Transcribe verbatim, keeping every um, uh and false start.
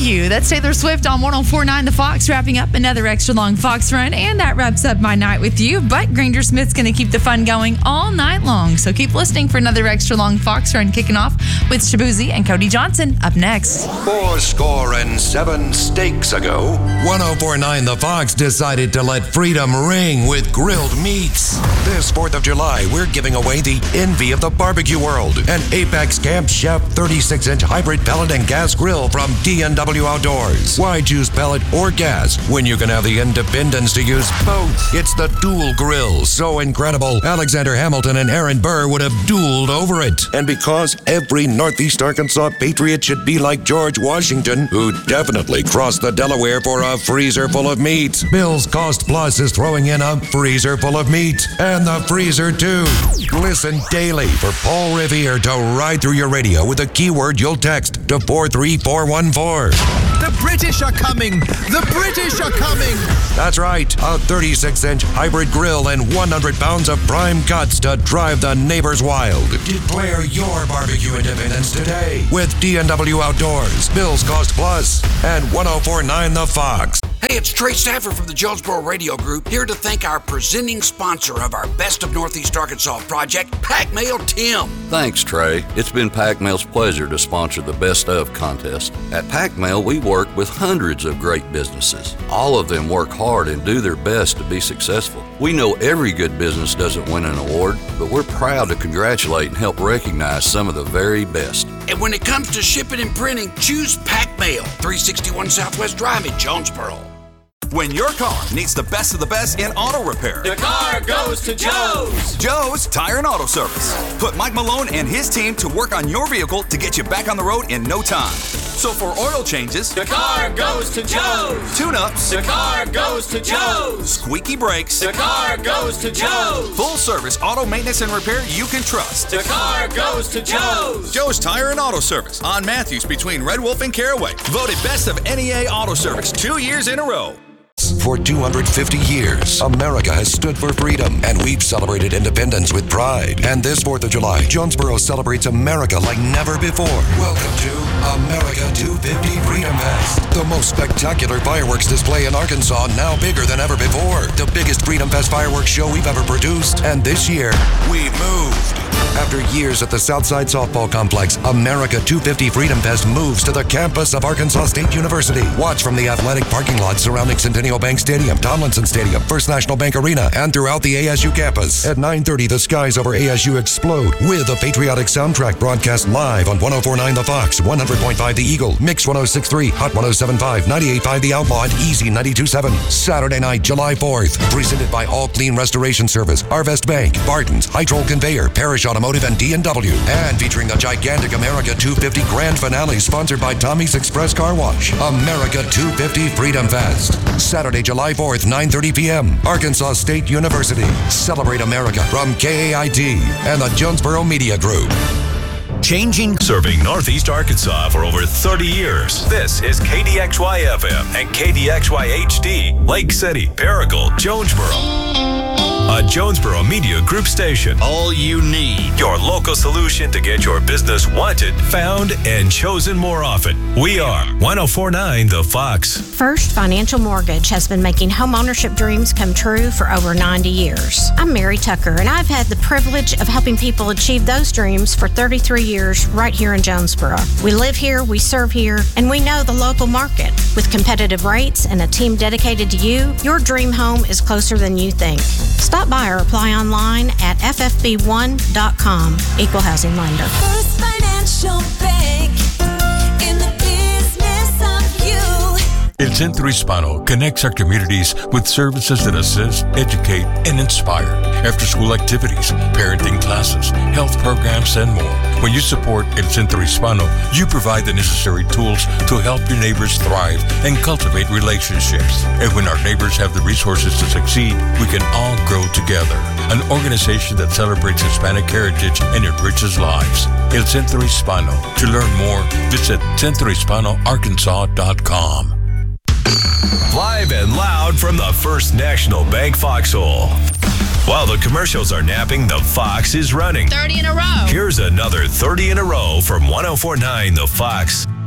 You. That's Taylor Swift on one oh four point nine The Fox, wrapping up another extra long Fox run, and that wraps up my night with you. But Granger Smith's going to keep the fun going all night long, so keep listening for another extra long Fox run, kicking off with Shabuzi and Cody Johnson up next. Four score and seven steaks ago, one oh four point nine The Fox decided to let freedom ring with grilled meats. This fourth of July, we're giving away the envy of the barbecue world, an Apex Camp Chef thirty-six inch hybrid pellet and gas grill from D and W Outdoors. Why choose pellet or gas when you can have the independence to use both? It's the dual grill, so incredible, Alexander Hamilton and Aaron Burr would have dueled over it. And because every Northeast Arkansas patriot should be like George Washington, who definitely crossed the Delaware for a freezer full of meat, Bill's Cost Plus is throwing in a freezer full of meat, and the freezer too. Listen daily for Paul Revere to ride through your radio with a keyword you'll text to four three four one four. The British are coming! The British are coming! That's right, a thirty-six inch hybrid grill and one hundred pounds of prime cuts to drive the neighbors wild. Declare your barbecue independence today with D and W Outdoors, Bill's Cost Plus, and one oh four point nine The Fox. Hey, it's Trey Stafford from the Jonesboro Radio Group, here to thank our presenting sponsor of our Best of Northeast Arkansas project, Pac Mail Tim. Thanks, Trey. It's been Pac Mail's pleasure to sponsor the Best of contest. At Pac Mail, we work with hundreds of great businesses. All of them work hard and do their best to be successful. We know every good business doesn't win an award, but we're proud to congratulate and help recognize some of the very best. And when it comes to shipping and printing, choose Pac Mail, three sixty-one Southwest Drive in Jonesboro. When your car needs the best of the best in auto repair, the car goes to Joe's. Joe's Tire and Auto Service. Put Mike Malone and his team to work on your vehicle to get you back on the road in no time. So for oil changes, the car goes to Joe's. Tune-ups, the car goes to Joe's. Squeaky brakes, the car goes to Joe's. Full service auto maintenance and repair you can trust. The car goes to Joe's. Joe's Tire and Auto Service on Matthews between Red Wolf and Caraway. Voted best of N E A Auto Service two years in a row. For two hundred fifty years, America has stood for freedom, and we've celebrated independence with pride. And this fourth of July, Jonesboro celebrates America like never before. Welcome to America two fifty Freedom Fest, the most spectacular fireworks display in Arkansas, now bigger than ever before. The biggest Freedom Fest fireworks show we've ever produced, and this year, we moved. After years at the Southside Softball Complex, America two fifty Freedom Fest moves to the campus of Arkansas State University. Watch from the athletic parking lot surrounding Centennial Bank Stadium, Tomlinson Stadium, First National Bank Arena, and throughout the A S U campus. At nine thirty, the skies over A S U explode with a patriotic soundtrack broadcast live on one oh four point nine The Fox, one hundred point five The Eagle, Mix one oh six point three, Hot one oh seven point five, ninety-eight point five The Outlaw, and Easy ninety-two point seven. Saturday night, July fourth, presented by All Clean Restoration Service, Arvest Bank, Barton's, Hytrol Conveyor, Parrish Automotive, and D and W. And featuring the gigantic America two fifty Grand Finale, sponsored by Tommy's Express Car Wash. America two fifty Freedom Fest. Saturday, July fourth, nine thirty p.m. Arkansas State University. Celebrate America from K A I T and the Jonesboro Media Group. Changing, serving Northeast Arkansas for over thirty years. This is K D X Y F M and K D X Y H D, Lake City, Paragould, Jonesboro. A Jonesboro Media Group station. All you need. Your local solution to get your business wanted, found, and chosen more often. We are one oh four point nine The Fox. First Financial Mortgage has been making homeownership dreams come true for over ninety years. I'm Mary Tucker, and I've had the privilege of helping people achieve those dreams for thirty-three years right here in Jonesboro. We live here, we serve here, and we know the local market. With competitive rates and a team dedicated to you, your dream home is closer than you think. Stop by or apply online at f f b one dot com. Equal housing lender. First Financial Bank, in the business of you. El Centro Hispano connects our communities with services that assist, educate, and inspire. After-school activities, parenting classes, health programs, and more. When you support El Centro Hispano, you provide the necessary tools to help your neighbors thrive and cultivate relationships. And when our neighbors have the resources to succeed, we can all grow together. An organization that celebrates Hispanic heritage and enriches lives. El Centro Hispano. To learn more, visit centro hispano arkansas dot com. Live and loud from the First National Bank Foxhole. While the commercials are napping, the Fox is running. thirty in a row. Here's another thirty in a row from one oh four point nine The Fox.